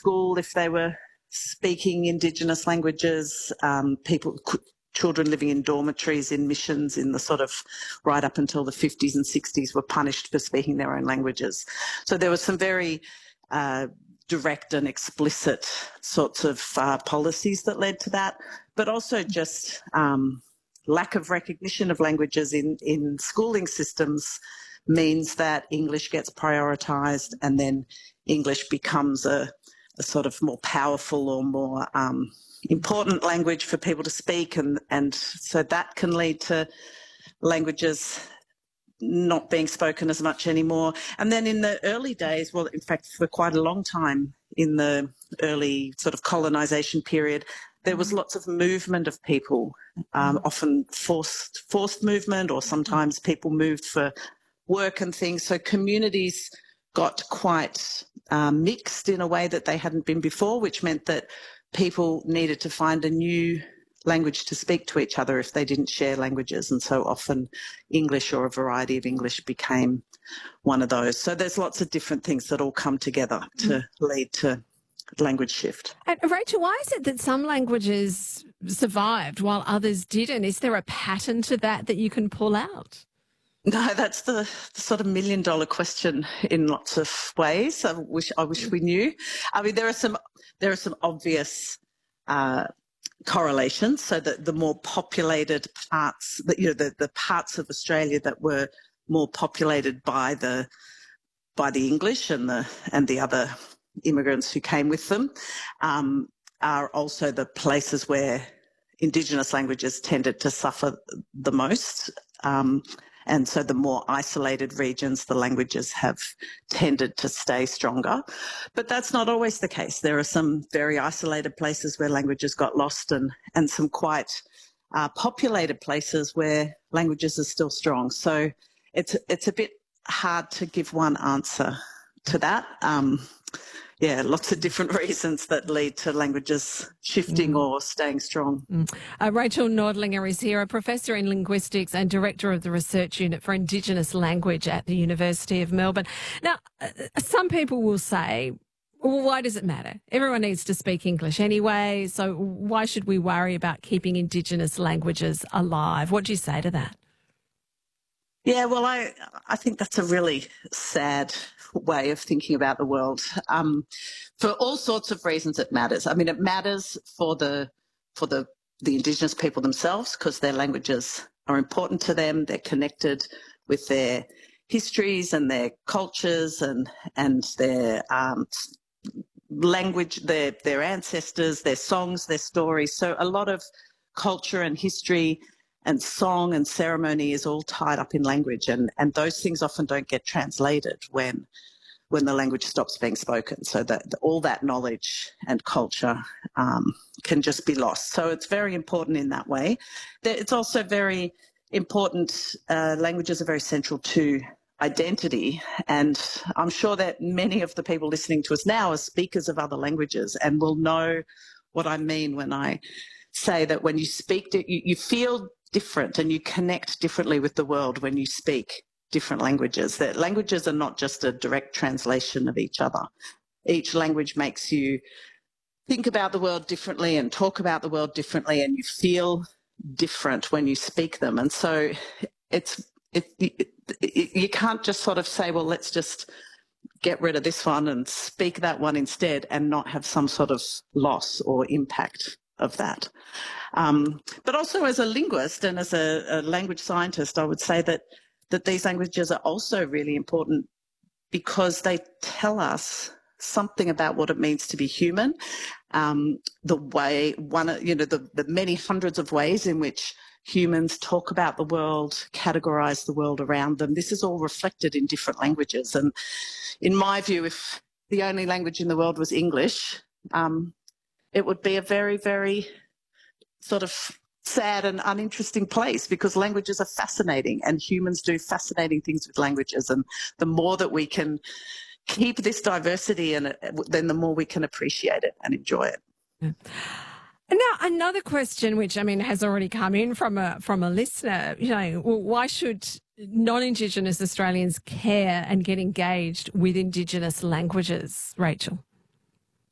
school if they were speaking Indigenous languages. Children living in dormitories in missions in the sort of right up until the 50s and 60s were punished for speaking their own languages. So there were some very direct and explicit sorts of policies that led to that, but also just lack of recognition of languages in schooling systems means that English gets prioritised, and then English becomes a sort of more powerful or more important language for people to speak, and so that can lead to languages not being spoken as much anymore. And then in the early days, well, in fact, for quite a long time in the early sort of colonisation period, there was lots of movement of people, often forced movement, or sometimes people moved for work and things. So communities got quite mixed in a way that they hadn't been before, which meant that people needed to find a new language to speak to each other if they didn't share languages. And so often English or a variety of English became one of those. So there's lots of different things that all come together to lead to language shift. And Rachel, why is it that some languages survived while others didn't? Is there a pattern to that you can pull out? No, that's the sort of million-dollar question in lots of ways. I wish we knew. I mean, there are some obvious correlations. So that the more populated parts, the parts of Australia that were more populated by the English and the other immigrants who came with them, are also the places where Indigenous languages tended to suffer the most. And so the more isolated regions, the languages have tended to stay stronger. But that's not always the case. There are some very isolated places where languages got lost, and some quite populated places where languages are still strong. So it's a bit hard to give one answer to that. Lots of different reasons that lead to languages shifting or staying strong. Rachel Nordlinger is here, a professor in linguistics and director of the Research Unit for Indigenous Language at the University of Melbourne. Now, some people will say, well, why does it matter? Everyone needs to speak English anyway, so why should we worry about keeping Indigenous languages alive? What do you say to that? Yeah, well, I think that's a really sad way of thinking about the world. For all sorts of reasons it matters. I mean, it matters for the Indigenous people themselves, because their languages are important to them. They're connected with their histories and their cultures and their language, their ancestors, their songs, their stories. So a lot of culture and history and song and ceremony is all tied up in language, and those things often don't get translated when the language stops being spoken. So that all that knowledge and culture can just be lost. So it's very important in that way. It's also very important. Languages are very central to identity, and I'm sure that many of the people listening to us now are speakers of other languages and will know what I mean when I say that when you speak, you feel different and you connect differently with the world when you speak different languages. That languages are not just a direct translation of each other. Each language makes you think about the world differently and talk about the world differently, and you feel different when you speak them. And so you can't just sort of say, well, let's just get rid of this one and speak that one instead, and not have some sort of loss or impact of that. But also as a linguist and as a language scientist, I would say that these languages are also really important because they tell us something about what it means to be human. The many hundreds of ways in which humans talk about the world, categorize the world around them. This is all reflected in different languages. And in my view, if the only language in the world was English, it would be a very, very sort of sad and uninteresting place, because languages are fascinating and humans do fascinating things with languages. And the more that we can keep this diversity, then the more we can appreciate it and enjoy it. Yeah. Now, another question, which has already come in from a listener, why should non-Indigenous Australians care and get engaged with Indigenous languages, Rachel?